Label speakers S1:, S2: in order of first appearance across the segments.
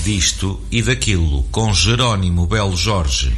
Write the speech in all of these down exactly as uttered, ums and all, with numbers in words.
S1: Disto e daquilo, com Jerónimo Belo Jorge.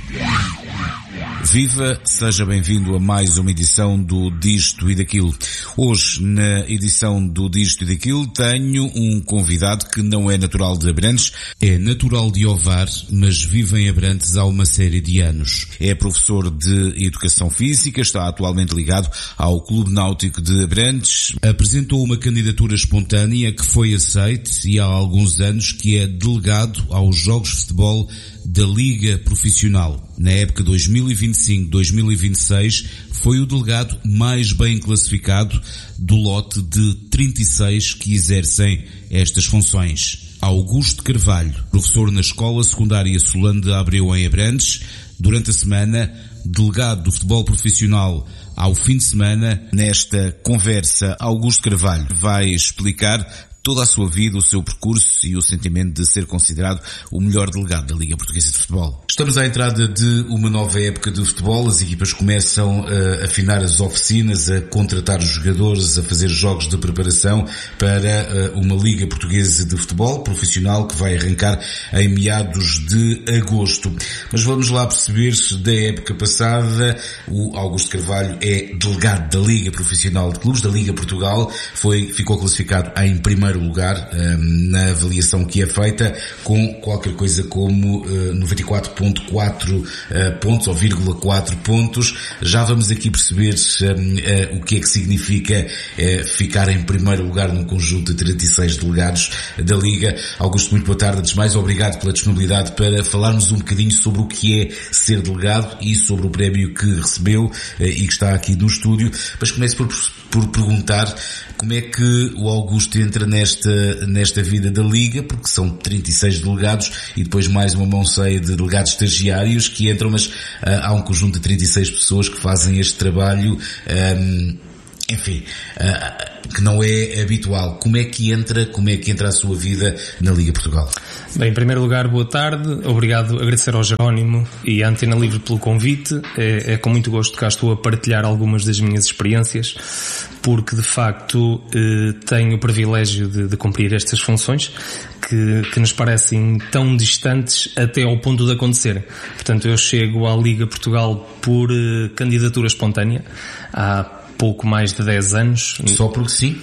S2: Viva, seja bem-vindo a mais uma edição do Disto e Daquilo. Hoje, na edição do Disto e Daquilo, tenho um convidado que não é natural de Abrantes, é natural de Ovar, mas vive em Abrantes há uma série de anos. É professor de Educação Física, está atualmente ligado ao Clube Náutico de Abrantes, apresentou uma candidatura espontânea que foi aceite e há alguns anos que é delegado aos Jogos de Futebol da Liga Profissional. Na época dois mil e vinte e cinco dois mil e vinte e seis foi o delegado mais bem classificado do lote de trinta e seis que exercem estas funções. Augusto Carvalho, professor na Escola Secundária Solano de Abreu em Abrantes, durante a semana, delegado do futebol profissional ao fim de semana. Nesta conversa, Augusto Carvalho vai explicar toda a sua vida, o seu percurso e o sentimento de ser considerado o melhor delegado da Liga Portuguesa de Futebol. Estamos à entrada de uma nova época de futebol, as equipas começam a afinar as oficinas, a contratar os jogadores, a fazer jogos de preparação para uma Liga Portuguesa de Futebol profissional que vai arrancar em meados de agosto. Mas vamos lá perceber se da época passada o Augusto Carvalho é delegado da Liga Profissional de Clubes, da Liga Portugal, foi, ficou classificado em primeiro lugar um, na avaliação que é feita, com qualquer coisa como uh, noventa e quatro vírgula quatro uh, pontos ou vírgula quatro pontos. Já vamos aqui perceber um, uh, o que é que significa uh, ficar em primeiro lugar num conjunto de trinta e seis delegados da Liga. Augusto, muito boa tarde. Antes de mais, obrigado pela disponibilidade para falarmos um bocadinho sobre o que é ser delegado e sobre o prémio que recebeu uh, e que está aqui no estúdio. Mas começo por, por perguntar como é que o Augusto entra nesta, nesta vida da Liga, porque são trinta e seis delegados e depois mais uma mão cheia de delegados estagiários que entram, mas uh, há um conjunto de trinta e seis pessoas que fazem este trabalho, um, enfim, uh, que não é habitual. Como é que entra, como é que entra a sua vida na Liga Portugal?
S3: Bem, em primeiro lugar, boa tarde. Obrigado, agradecer ao Jerónimo e à Antena Livre pelo convite. É, é com muito gosto que cá estou a partilhar algumas das minhas experiências, porque de facto eh, tenho o privilégio de, de cumprir estas funções que, que nos parecem tão distantes até ao ponto de acontecer. Portanto, eu chego à Liga Portugal por eh, candidatura espontânea há pouco mais de dez anos.
S2: Só porque sim?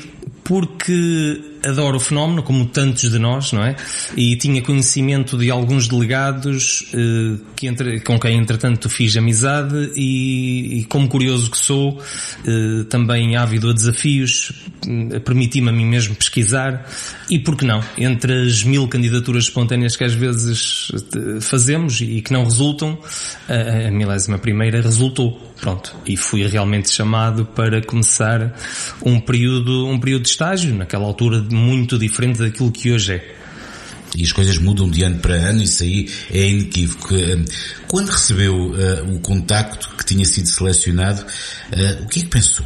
S3: Porque adoro o fenómeno, como tantos de nós, não é? E tinha conhecimento de alguns delegados eh, que entre, com quem, entretanto, fiz amizade e, e como curioso que sou, eh, também ávido a desafios, eh, permiti-me a mim mesmo pesquisar e, por que não, entre as mil candidaturas espontâneas que às vezes fazemos e que não resultam, a, a milésima primeira resultou. Pronto, e fui realmente chamado para começar um período, um período de estágio, naquela altura muito diferente daquilo que hoje é.
S2: E as coisas mudam de ano para ano, isso aí é inequívoco. Quando recebeu uh, o contacto que tinha sido selecionado, uh, o que é que pensou?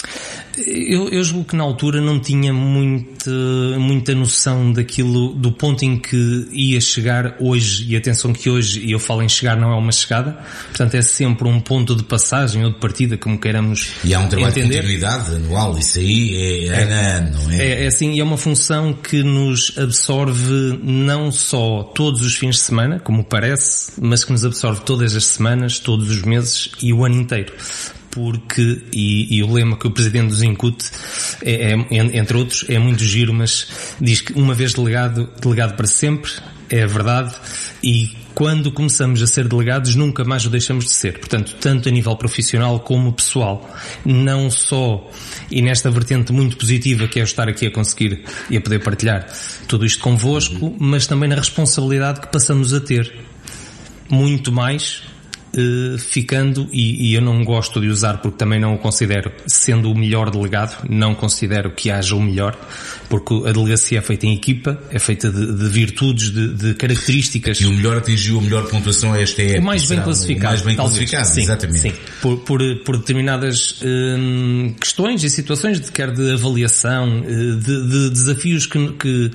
S3: Eu, eu julgo que na altura não tinha muita, muita noção daquilo, do ponto em que ia chegar hoje, e atenção que hoje, e eu falo em chegar, não é uma chegada, portanto é sempre um ponto de passagem ou de partida, como queiramos entender.
S2: E há um trabalho entender. de continuidade anual, isso aí é ano a ano, não é?
S3: É, é assim, e é uma função que nos absorve não só todos os fins de semana, como parece, mas que nos absorve todas as semanas, todos os meses e o ano inteiro. Porque, e, e o lema que o Presidente nos incute, é, é, entre outros, é muito giro, mas diz que uma vez delegado, delegado para sempre, é verdade, e quando começamos a ser delegados nunca mais o deixamos de ser. Portanto, tanto a nível profissional como pessoal. Não só, e nesta vertente muito positiva que é eu estar aqui a conseguir e a poder partilhar tudo isto convosco, mas também na responsabilidade que passamos a ter. Muito mais... Uh, ficando, e, e eu não gosto de usar porque também não o considero sendo o melhor delegado, não considero que haja o melhor, porque a delegacia é feita em equipa, é feita de, de virtudes, de, de características.
S2: E o melhor atingiu a melhor pontuação esta época.
S3: O mais bem classificado.
S2: O mais bem
S3: talvez.
S2: classificado,
S3: sim,
S2: exatamente.
S3: Sim, por, por, por determinadas hum, questões e situações, de, quer de avaliação, de, de desafios que, que,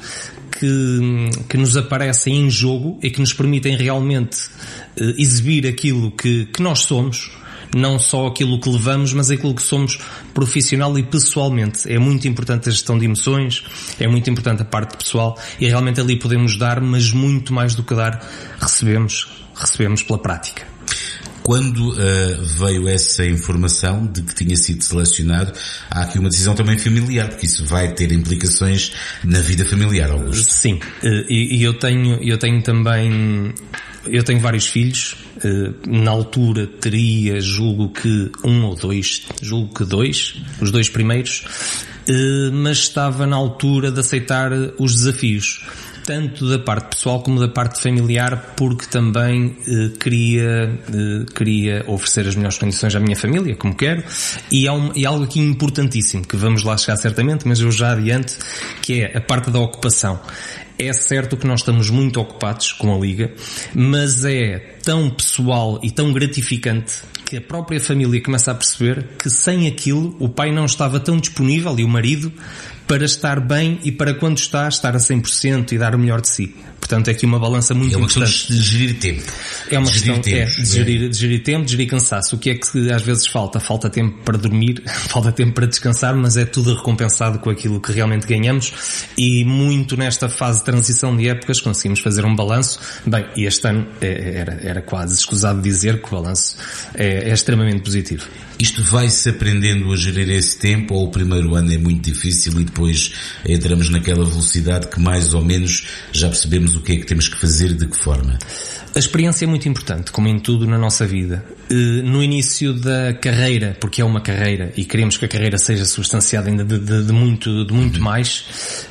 S3: que, que nos aparecem em jogo e que nos permitem realmente exibir aquilo que, que nós somos, não só aquilo que levamos, mas aquilo que somos profissional e pessoalmente. É muito importante a gestão de emoções, é muito importante a parte pessoal, e realmente ali podemos dar, mas muito mais do que dar, recebemos, recebemos pela prática.
S2: Quando uh, veio essa informação de que tinha sido selecionado, há aqui uma decisão também familiar, porque isso vai ter implicações na vida familiar, Augusto.
S3: Sim, e, e eu tenho, eu tenho também, eu tenho vários filhos. Na altura teria, julgo que um ou dois, julgo que dois, os dois primeiros, mas estava na altura de aceitar os desafios, tanto da parte pessoal como da parte familiar, porque também eh, queria, eh, queria oferecer as melhores condições à minha família, como quero, e há, um, e há algo aqui importantíssimo, que vamos lá chegar certamente, mas eu já adianto, que é a parte da ocupação. É certo que nós estamos muito ocupados com a Liga, mas é tão pessoal e tão gratificante que a própria família começa a perceber que sem aquilo o pai não estava tão disponível, e o marido, para estar bem e para quando está, estar a cem por cento e dar o melhor de si. Portanto, é aqui uma balança muito importante.
S2: É uma questão de gerir tempo.
S3: É uma
S2: de
S3: questão é, de, gerir, de gerir tempo, de gerir cansaço. O que é que às vezes falta? Falta tempo para dormir, falta tempo para descansar, mas é tudo recompensado com aquilo que realmente ganhamos, e muito nesta fase de transição de épocas conseguimos fazer um balanço. Bem, e este ano era, era quase escusado dizer que o balanço é, é extremamente positivo.
S2: Isto vai-se aprendendo a gerir esse tempo, ou o primeiro ano é muito difícil e depois entramos naquela velocidade que mais ou menos já percebemos o que é que temos que fazer e de que forma?
S3: A experiência é muito importante, como em tudo na nossa vida. No início da carreira, porque é uma carreira e queremos que a carreira seja substanciada ainda de, de, de muito, de muito mais,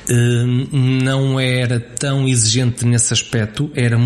S3: não era tão exigente nesse aspecto, era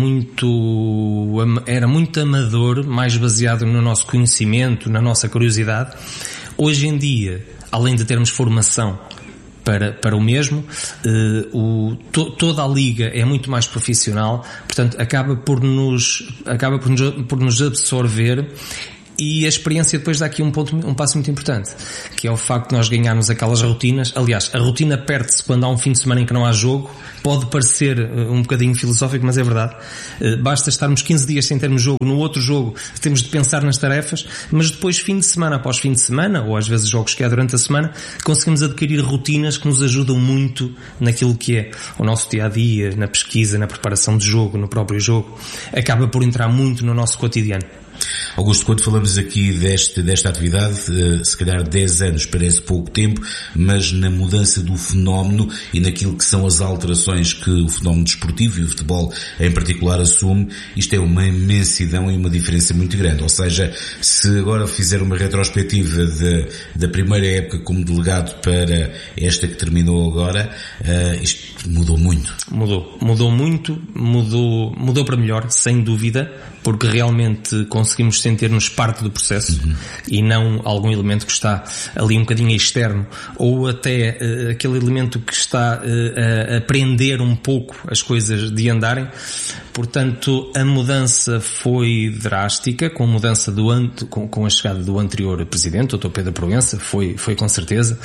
S3: muito, era muito amador, mais baseado no nosso conhecimento, na nossa curiosidade. Hoje em dia, além de termos formação para, para o mesmo, uh, o, to, toda a liga é muito mais profissional, portanto acaba por nos, acaba por nos, por nos absorver. E a experiência depois dá aqui um ponto, um passo muito importante, que é o facto de nós ganharmos aquelas rotinas. Aliás, a rotina perde-se quando há um fim de semana em que não há jogo. Pode parecer um bocadinho filosófico, mas é verdade. Basta estarmos quinze dias sem termos jogo. No outro jogo temos de pensar nas tarefas, mas depois, fim de semana após fim de semana, ou às vezes jogos que há durante a semana, conseguimos adquirir rotinas que nos ajudam muito naquilo que é o nosso dia-a-dia, na pesquisa, na preparação de jogo, no próprio jogo. Acaba por entrar muito no nosso cotidiano.
S2: Augusto, quando falamos aqui deste, desta atividade, se calhar dez anos parece pouco tempo, mas na mudança do fenómeno e naquilo que são as alterações que o fenómeno desportivo e o futebol em particular assume, isto é uma imensidão e uma diferença muito grande. Ou seja, se agora fizer uma retrospectiva de, da primeira época como delegado para esta que terminou agora, uh, isto mudou muito.
S3: Mudou, mudou muito, mudou, mudou para melhor, sem dúvida, porque realmente conseguimos sentir-nos parte do processo, uhum, e não algum elemento que está ali um bocadinho externo, ou até uh, aquele elemento que está uh, a prender um pouco as coisas de andarem. Portanto, a mudança foi drástica, com a mudança do an- com, com a chegada do anterior presidente, o doutor Pedro Proença, foi, foi com certeza,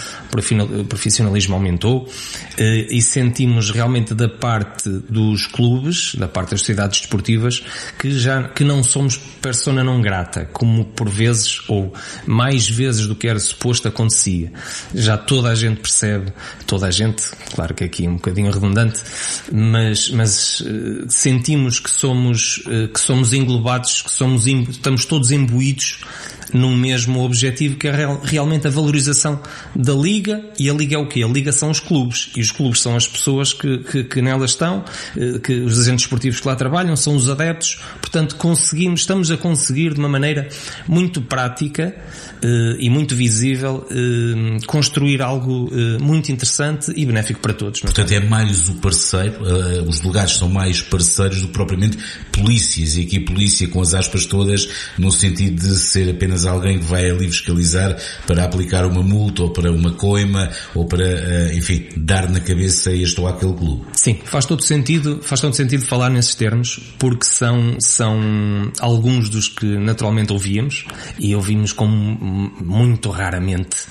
S3: o profissionalismo aumentou, uh, e sentimos realmente da parte dos clubes, da parte das sociedades desportivas, que já que não somos persona não grata, como por vezes, ou mais vezes do que era suposto, acontecia. Já toda a gente percebe, toda a gente, claro que aqui é um bocadinho redundante, mas, mas uh, sentimos que somos, uh, que somos englobados, que somos, estamos todos imbuídos num mesmo objetivo, que é real, realmente a valorização da Liga. E a Liga é o quê? A Liga são os clubes, e os clubes são as pessoas que, que, que nelas estão, que os agentes esportivos que lá trabalham, são os adeptos. Portanto, conseguimos, estamos a conseguir de uma maneira muito prática eh, e muito visível eh, construir algo eh, muito interessante e benéfico para todos.
S2: Portanto, é mais o parceiro, uh, os delegados são mais parceiros do que propriamente polícias, e aqui polícia com as aspas todas, no sentido de ser apenas alguém que vai ali fiscalizar para aplicar uma multa ou para uma coima ou para, enfim, dar na cabeça este ou aquele clube.
S3: Sim, faz todo sentido, faz todo sentido falar nesses termos, porque são, são alguns dos que naturalmente ouvíamos, e ouvimos como muito raramente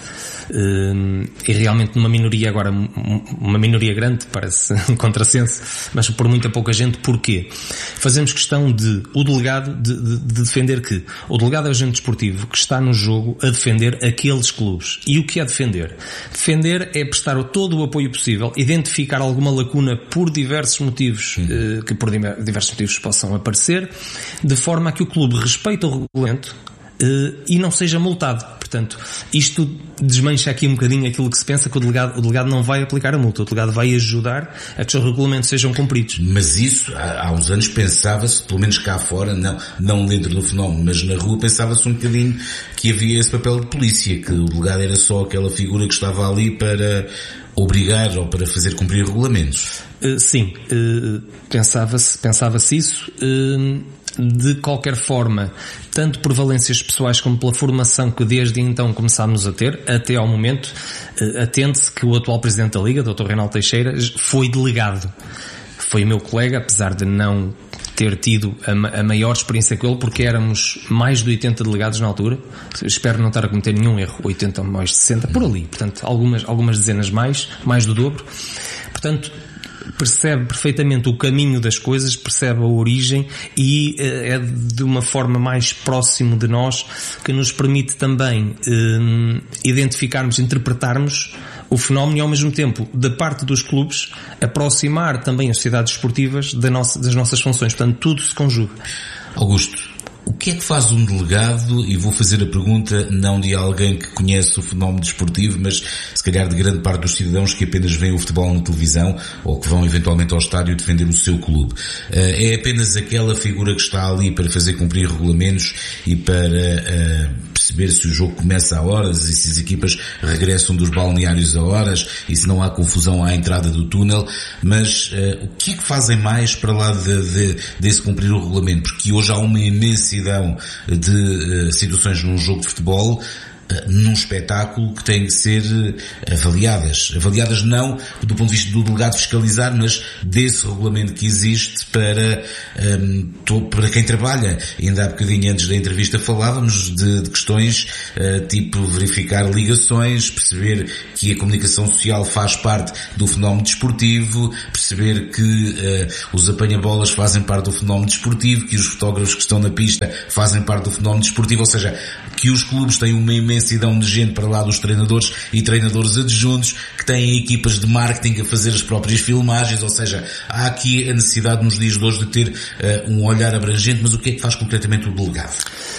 S3: e realmente numa minoria, agora uma minoria grande, parece um contrassenso, mas por muita pouca gente. Porquê? Fazemos questão de o delegado de, de, de defender que o delegado é o agente desportivo que está no jogo a defender aqueles clubes. E o que é defender? Defender é prestar todo o apoio possível, identificar alguma lacuna por diversos motivos, eh, que por diversos motivos possam aparecer, de forma a que o clube respeite o regulamento Uh, e não seja multado. Portanto, isto desmancha aqui um bocadinho aquilo que se pensa, que o delegado, o delegado não vai aplicar a multa, o delegado vai ajudar a que os regulamentos sejam cumpridos.
S2: Mas isso, há, há uns anos pensava-se, pelo menos cá fora, não, não dentro do fenómeno, mas na rua pensava-se um bocadinho que havia esse papel de polícia, que o delegado era só aquela figura que estava ali para obrigar ou para fazer cumprir regulamentos.
S3: Uh, sim, uh, pensava-se, pensava-se isso. Uh, De qualquer forma, tanto por valências pessoais como pela formação que desde então começámos a ter, até ao momento, atente-se que o atual Presidente da Liga, doutor Reinaldo Teixeira, foi delegado. Foi meu colega, apesar de não ter tido a maior experiência com ele, porque éramos mais de oitenta delegados na altura. Espero não estar a cometer nenhum erro. oitenta ou mais de sessenta, por ali. Portanto, algumas, algumas dezenas mais, mais do dobro. Portanto, percebe perfeitamente o caminho das coisas, percebe a origem e uh, é de uma forma mais próximo de nós, que nos permite também uh, identificarmos, interpretarmos o fenómeno e ao mesmo tempo, da parte dos clubes, aproximar também as sociedades esportivas da nossa, das nossas funções. Portanto, tudo se conjuga.
S2: Augusto, o que é que faz um delegado, e vou fazer a pergunta não de alguém que conhece o fenómeno desportivo, mas se calhar de grande parte dos cidadãos que apenas veem o futebol na televisão ou que vão eventualmente ao estádio defender o seu clube. É apenas aquela figura que está ali para fazer cumprir regulamentos e para perceber se o jogo começa a horas e se as equipas regressam dos balneários a horas e se não há confusão à entrada do túnel, mas o que é que fazem mais para lá de, de, desse cumprir o regulamento? Porque hoje há uma imensidão de uh, situações num jogo de futebol, uh, num espetáculo, que têm que ser uh, avaliadas. Avaliadas não do ponto de vista do delegado fiscalizar, mas desse regulamento que existe para, um, to, para quem trabalha. E ainda há bocadinho antes da entrevista falávamos de, de questões uh, tipo verificar ligações, perceber que a comunicação social faz parte do fenómeno desportivo, perceber que uh, os apanha-bolas fazem parte do fenómeno desportivo, que os fotógrafos que estão na pista fazem parte do fenómeno desportivo, ou seja, que os clubes têm uma imensidão de gente para lá dos treinadores e treinadores adjuntos, que têm equipas de marketing a fazer as próprias filmagens, ou seja, há aqui a necessidade nos dias de hoje de ter uh, um olhar abrangente. Mas o que é que faz concretamente o delegado?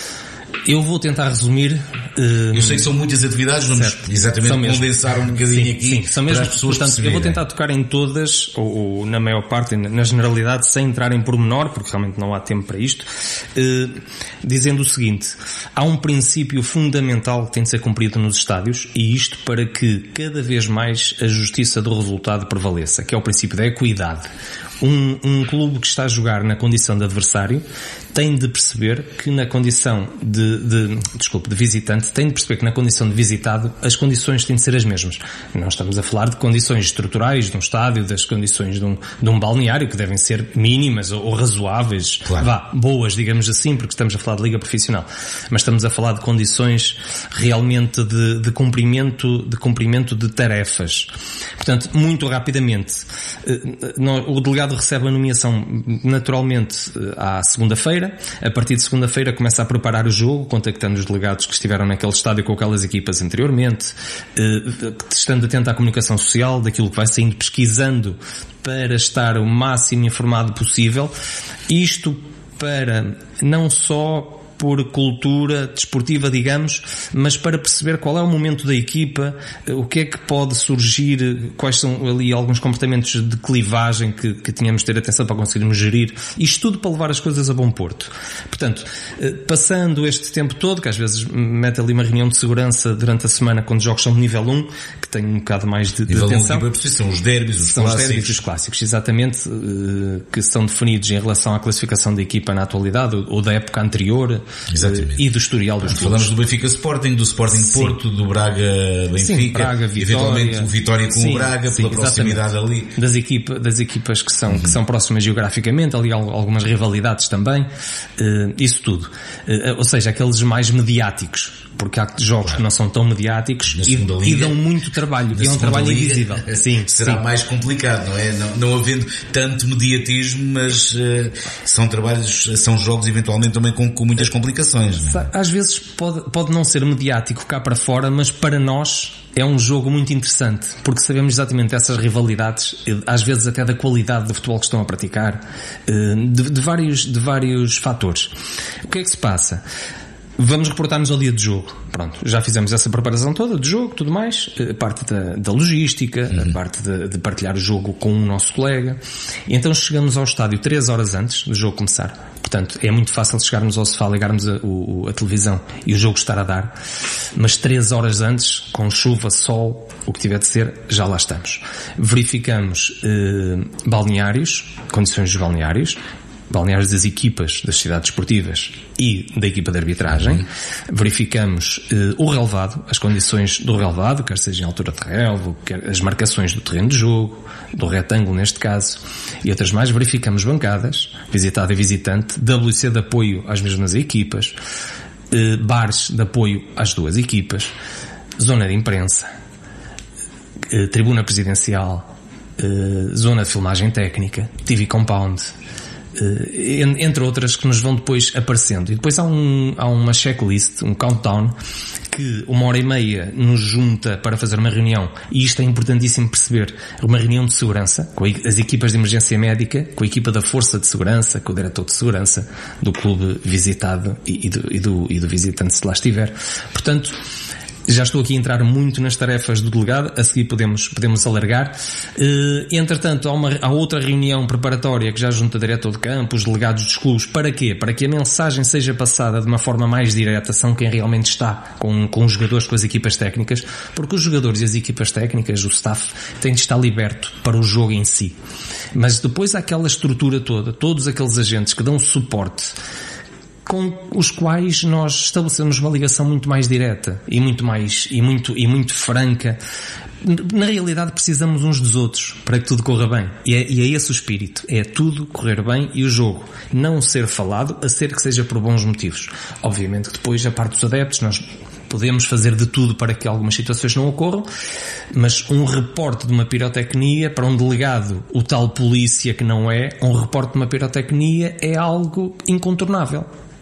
S3: Eu vou tentar resumir. Uh,
S2: eu sei que são muitas atividades, vamos certo. exatamente condensar um bocadinho sim, aqui sim, são mesmo, para as pessoas
S3: portanto,
S2: perceberem.
S3: Eu vou tentar tocar em todas, ou, ou na maior parte, na generalidade, sem entrar em pormenor, porque realmente não há tempo para isto, uh, dizendo o seguinte: há um princípio fundamental que tem de ser cumprido nos estádios, e isto para que cada vez mais a justiça do resultado prevaleça, que é o princípio da equidade. Um, um clube que está a jogar na condição de adversário tem de perceber que na condição de, de, desculpe, de visitante, tem de perceber que na condição de visitado as condições têm de ser as mesmas. Nós estamos a falar de condições estruturais de um estádio, das condições de um, de um balneário, que devem ser mínimas ou, ou razoáveis, claro. Vá, boas, digamos assim, porque estamos a falar de liga profissional. Mas estamos a falar de condições realmente de, de cumprimento, de cumprimento de tarefas. Portanto, muito rapidamente, o delegado recebe a nomeação naturalmente à segunda-feira. A partir de segunda-feira começa a preparar o jogo, contactando os delegados que estiveram naquele estádio com aquelas equipas anteriormente, estando atento à comunicação social, daquilo que vai saindo, pesquisando para estar o máximo informado possível. Isto para não só por cultura desportiva, digamos, mas para perceber qual é o momento da equipa, o que é que pode surgir, quais são ali alguns comportamentos de clivagem que, que tínhamos de ter atenção para conseguirmos gerir. Isto tudo para levar as coisas a bom porto. Portanto, passando este tempo todo, que às vezes mete ali uma reunião de segurança durante a semana quando os jogos são de nível um, que tem um bocado mais de, de atenção.
S2: São os derbys, os
S3: são
S2: clássicos.
S3: Os derbys, os clássicos, exatamente, que são definidos em relação à classificação da equipa na atualidade ou da época anterior,
S2: Exatamente.
S3: e do historial dos
S2: clubes. Falamos do Benfica Sporting, do Sporting sim. Porto, do Braga Benfica, sim,
S3: Braga, Vitória,
S2: eventualmente o Vitória com sim, o Braga, sim, pela proximidade ali.
S3: Das, equipa, das equipas que são, uhum. que são próximas geograficamente, ali há algumas rivalidades também, uh, isso tudo. Uh, ou seja, aqueles mais mediáticos. Porque há jogos claro. que não são tão mediáticos e, Liga, e dão muito trabalho. E é um trabalho Liga, invisível. Sim,
S2: será sim. mais complicado, não é? Não, não havendo tanto mediatismo, mas uh, são trabalhos, são jogos eventualmente também com, com muitas complicações. Não é?
S3: Às vezes pode, pode não ser mediático cá para fora, mas para nós é um jogo muito interessante, porque sabemos exatamente essas rivalidades, às vezes até da qualidade do futebol que estão a praticar, de, de vários, de vários fatores. O que é que se passa? Vamos reportar-nos ao dia de jogo. Pronto, já fizemos essa preparação toda de jogo, tudo mais, a parte da, da logística, uhum. a parte de, de partilhar o jogo com o nosso colega. E então chegamos ao estádio três horas antes do jogo começar. Portanto, é muito fácil chegarmos ao sofá, ligarmos a, o, a televisão e o jogo estar a dar. Mas três horas antes, com chuva, sol, o que tiver de ser, já lá estamos. Verificamos eh, balneários, condições dos balneários, balneários das equipas das cidades esportivas e da equipa de arbitragem. Uhum. Verificamos uh, o relevado, as condições do relevado, quer seja em altura de relvo, quer as marcações do terreno de jogo, do retângulo neste caso, e outras mais. Verificamos bancadas, visitada e visitante, W C de apoio às mesmas equipas, uh, bares de apoio às duas equipas, zona de imprensa, uh, tribuna presidencial, uh, zona de filmagem técnica, T V compound, entre outras que nos vão depois aparecendo. E depois há, um, há uma checklist, um countdown, que uma hora e meia nos junta para fazer uma reunião, e isto é importantíssimo perceber, uma reunião de segurança, com as equipas de emergência médica, com a equipa da força de segurança, com o diretor de segurança do clube visitado e, e, do, e, do, e do visitante se lá estiver. Portanto, já estou aqui a entrar muito nas tarefas do delegado, a seguir podemos, podemos alargar. Uh, entretanto, há, uma, há outra reunião preparatória que já junta o diretor de campo, os delegados dos clubes. Para quê? Para que a mensagem seja passada de uma forma mais direta, são quem realmente está com, com os jogadores, com as equipas técnicas, porque os jogadores e as equipas técnicas, o staff, têm de estar liberto para o jogo em si. Mas depois há aquela estrutura toda, todos aqueles agentes que dão suporte, com os quais nós estabelecemos uma ligação muito mais direta e muito mais e muito e muito franca. Na realidade precisamos uns dos outros para que tudo corra bem, e é, e é esse o espírito, é tudo correr bem e o jogo não ser falado, a ser que seja por bons motivos. Obviamente que depois a parte dos adeptos nós podemos fazer de tudo para que algumas situações não ocorram, mas um reporte de uma pirotecnia para um delegado, o tal polícia que não é, um reporte de uma pirotecnia é algo incontornável.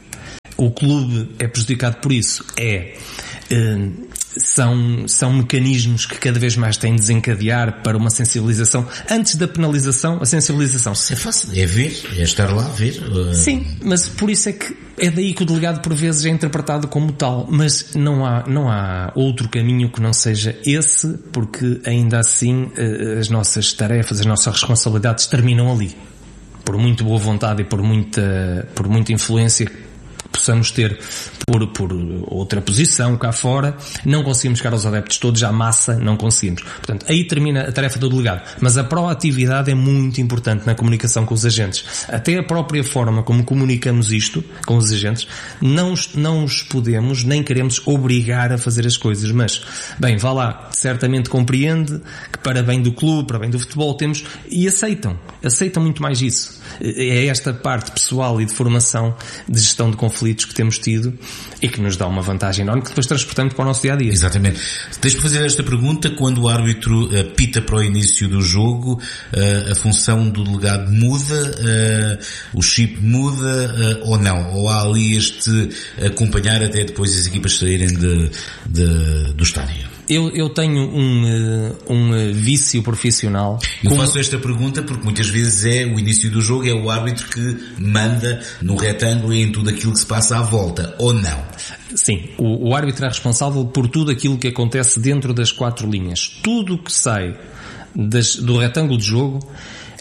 S3: O clube é prejudicado por isso? É. Uh, são, são mecanismos que cada vez mais têm de desencadear para uma sensibilização. Antes da penalização, a sensibilização.
S2: É fácil, é ver, é estar lá a ver. Uh...
S3: Sim, mas por isso é que é daí que o delegado por vezes é interpretado como tal, mas não há, não há outro caminho que não seja esse, porque ainda assim uh, as nossas tarefas, as nossas responsabilidades terminam ali. Por muito boa vontade e por muita, por muita influência possamos ter por, por outra posição cá fora, não conseguimos chegar aos adeptos todos, à massa não conseguimos. Portanto, aí termina a tarefa do delegado. Mas a proatividade é muito importante na comunicação com os agentes. Até a própria forma como comunicamos isto com os agentes, não, não os podemos, nem queremos obrigar a fazer as coisas. Mas, bem, vá lá, certamente compreende que para bem do clube, para bem do futebol temos, e aceitam, aceitam muito mais isso. É esta parte pessoal e de formação de gestão de conflitos que temos tido e que nos dá uma vantagem enorme que depois transportamos para o nosso dia-a-dia.
S2: Exatamente. Deixa-me fazer esta pergunta: quando o árbitro uh, pita para o início do jogo, uh, a função do delegado muda, uh, o chip muda uh, ou não? Ou há ali este acompanhar até depois as equipas saírem de, de, do estádio?
S3: Eu, eu tenho um, um vício profissional.
S2: Eu com... faço esta pergunta porque muitas vezes é o início do jogo, é o árbitro que manda no retângulo e em tudo aquilo que se passa à volta, ou não?
S3: Sim, o, o árbitro é responsável por tudo aquilo que acontece dentro das quatro linhas. Tudo que sai das, do retângulo de jogo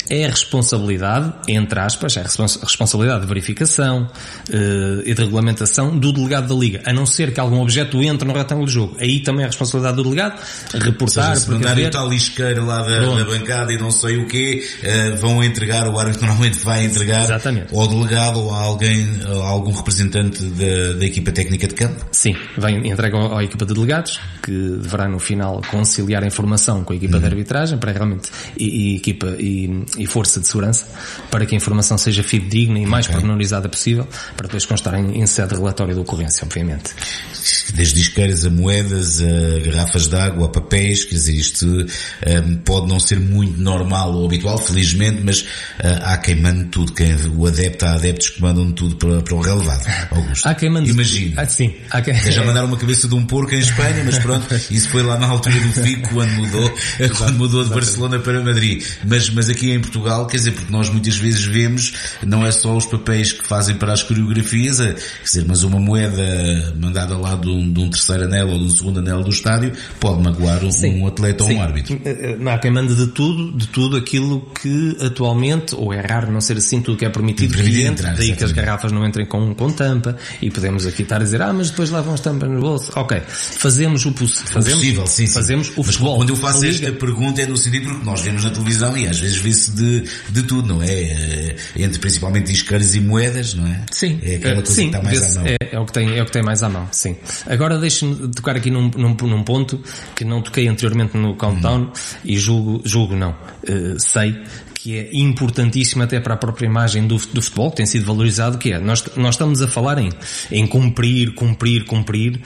S3: é a responsabilidade, entre aspas, é a responsabilidade de verificação uh, e de regulamentação do delegado da Liga, a não ser que algum objeto entre no retângulo de jogo. Aí também é a responsabilidade do delegado, reportar,
S2: se mandarem o tal isqueiro lá da, da bancada e não sei o quê, uh, vão entregar, o árbitro normalmente vai entregar
S3: Exatamente.
S2: ao delegado ou a alguém, a algum representante da, da equipa técnica de campo?
S3: Sim, vem, entrega à equipa de delegados, que deverá no final conciliar a informação com a equipa uhum. de arbitragem, para realmente, e, e equipa e, e força de segurança, para que a informação seja fidedigna e mais okay. pormenorizada possível, para depois constar em, em sede relatória de ocorrência, obviamente.
S2: Desde isqueiros a moedas, a garrafas de água, a papéis, quer dizer, isto um, pode não ser muito normal ou habitual, felizmente, mas uh, há quem mande tudo, quem, o adepto, há adeptos que mandam tudo para, para o relevado. Augusto,
S3: há quem mande
S2: imagina.
S3: Ah, sim. Há quem...
S2: Já mandaram uma cabeça de um porco em Espanha, mas pronto, isso foi lá na altura do Fico, quando mudou, quando mudou de Barcelona para Madrid. Mas, mas aqui em Portugal, quer dizer, porque nós muitas vezes vemos, não é só os papéis que fazem para as coreografias, quer dizer, mas uma moeda mandada lá de um, de um terceiro anel ou de um segundo anel do estádio pode magoar um, um atleta ou
S3: sim.
S2: um árbitro.
S3: Há quem manda de tudo, de tudo aquilo que atualmente, ou é raro não ser assim, tudo que é permitido que entre, entrar, daí exatamente. Que as garrafas não entrem com, com tampa, e podemos aqui estar a dizer, ah, mas depois levam as tampas no bolso. Ok, fazemos o, poss- fazemos, o possível, sim, sim. Fazemos o
S2: mas
S3: futebol.
S2: Quando eu faço esta pergunta é no sentido porque nós vemos na televisão e às vezes vê-se de, de tudo, não é? Entre principalmente isqueiros e moedas, não é?
S3: Sim.
S2: É aquela coisa
S3: sim,
S2: que está mais à mão.
S3: É, é, o que tem, é o que tem mais à mão, sim. Agora deixe-me tocar aqui num, num, num ponto que não toquei anteriormente no countdown hum. e julgo, julgo não, uh, sei que é importantíssimo até para a própria imagem do, do futebol, que tem sido valorizado, que é, nós, nós estamos a falar em, em cumprir, cumprir, cumprir,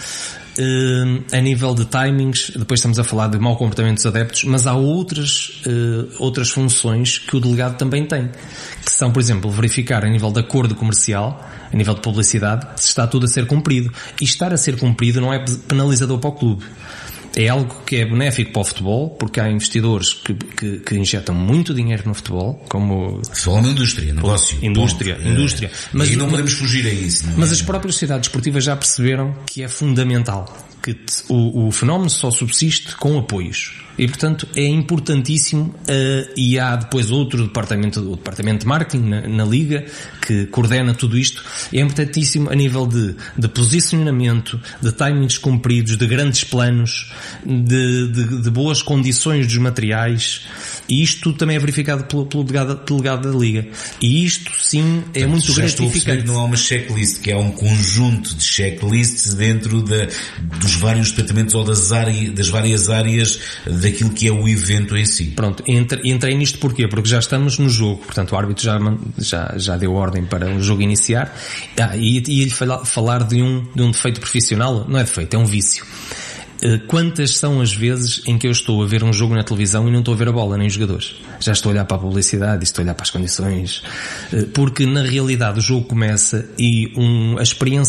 S3: Uh, a nível de timings, depois estamos a falar de mau comportamento dos adeptos, mas há outras, uh, outras funções que o delegado também tem, que são, por exemplo, verificar a nível de acordo comercial, a nível de publicidade, se está tudo a ser cumprido. E estar a ser cumprido não é penalizador para o clube. É algo que é benéfico para o futebol, porque há investidores que, que, que injetam muito dinheiro no futebol, como...
S2: Futebol é uma indústria, negócio.
S3: Indústria,
S2: ponto.
S3: indústria.
S2: Mas, e não podemos fugir a isso. Não é?
S3: Mas as próprias sociedades esportivas já perceberam que é fundamental, que o, o fenómeno só subsiste com apoios. E, portanto, é importantíssimo, uh, e há depois outro departamento, o departamento de marketing na, na Liga, que coordena tudo isto. É importantíssimo a nível de, de posicionamento, de timings cumpridos, de grandes planos, de, de, de boas condições dos materiais, e isto tudo também é verificado pelo, pelo delegado, delegado da Liga. E isto, sim, é
S2: portanto,
S3: muito
S2: já
S3: gratificante.
S2: Não há uma checklist, que é um conjunto de checklists dentro da, dos vários departamentos ou das, áreas, das várias áreas daquilo que é o evento em si.
S3: Pronto, entre, entrei nisto porquê? Porque já estamos no jogo, portanto o árbitro já, já, já deu ordem para o jogo iniciar, ah, e ia-lhe falar de um, de um defeito profissional, não é defeito, é um vício. Quantas são as vezes em que eu estou a ver um jogo na televisão e não estou a ver a bola, nem os jogadores? Já estou a olhar para a publicidade, estou a olhar para as condições, porque na realidade o jogo começa e um, a experiência